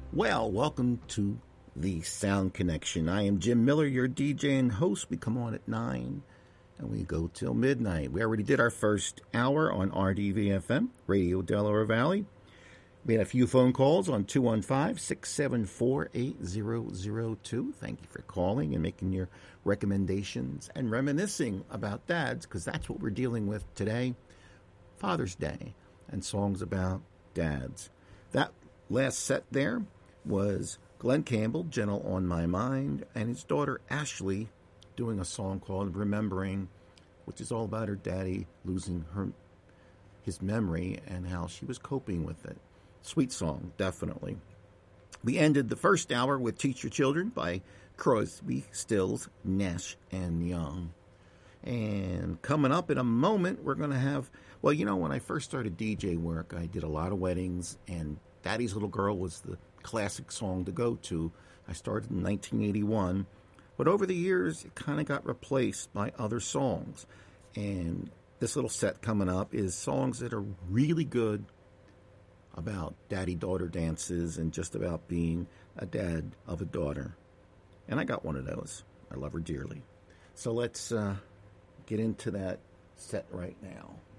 Well, welcome to the Sound Connection. I am Jim Miller, your DJ and host. We come on at 9 and we go till midnight. We already did our first hour on RDVFM, Radio Delaware Valley. We had a few phone calls on 215-674-8002. Thank you for calling and making your recommendations and reminiscing about dads, because that's what we're dealing with today, Father's Day, and songs about dads. That last set there was Glenn Campbell, Gentle on My Mind, and his daughter Ashley doing a song called Remembering, which is all about her daddy losing his memory and how she was coping with it. Sweet song, definitely. We ended the first hour with Teach Your Children by Crosby, Stills, Nash, and Young. And coming up in a moment, we're going to have, well, when I first started DJ work, I did a lot of weddings, and Daddy's Little Girl was the classic song to go to. I started in 1981, but over the years, it kind of got replaced by other songs. And this little set coming up is songs that are really good about daddy-daughter dances and just about being a dad of a daughter. And I got one of those. I love her dearly. So let's get into that set right now.